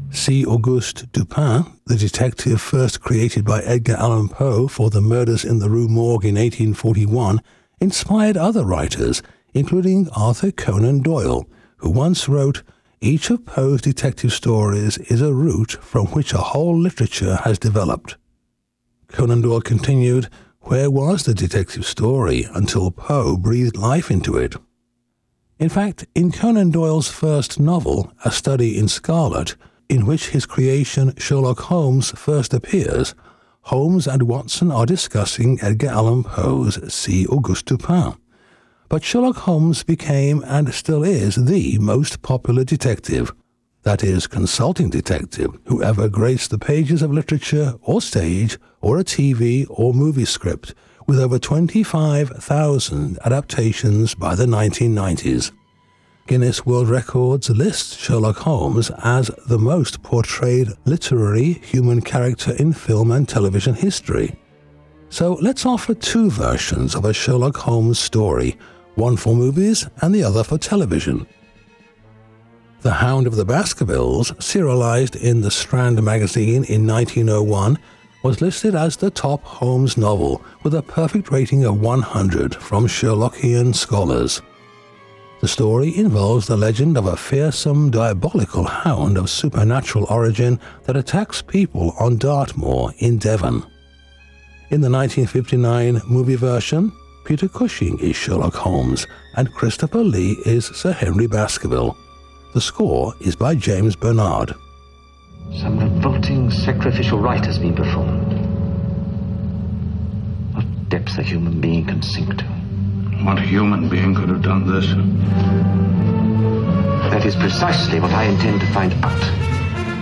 C. Auguste Dupin, the detective first created by Edgar Allan Poe for the murders in the Rue Morgue in 1841, inspired other writers, including Arthur Conan Doyle, who once wrote, "Each of Poe's detective stories is a root from which a whole literature has developed." Conan Doyle continued, "Where was the detective story until Poe breathed life into it?" In fact, in Conan Doyle's first novel, A Study in Scarlet, in which his creation Sherlock Holmes first appears, Holmes and Watson are discussing Edgar Allan Poe's C. Auguste Dupin. But Sherlock Holmes became and still is the most popular detective, that is, consulting detective, who ever graced the pages of literature or stage or a TV or movie script, with over 25,000 adaptations by the 1990s. Guinness World Records lists Sherlock Holmes as the most portrayed literary human character in film and television history. So let's offer two versions of a Sherlock Holmes story, one for movies and the other for television. The Hound of the Baskervilles, serialized in the Strand magazine in 1901, was listed as the top Holmes novel with a perfect rating of 100 from Sherlockian scholars. The story involves the legend of a fearsome, diabolical hound of supernatural origin that attacks people on Dartmoor in Devon. In the 1959 movie version, Peter Cushing is Sherlock Holmes and Christopher Lee is Sir Henry Baskerville. The score is by James Bernard. Some revolting sacrificial rite has been performed. What depths a human being can sink to. What human being could have done this? That is precisely what I intend to find out.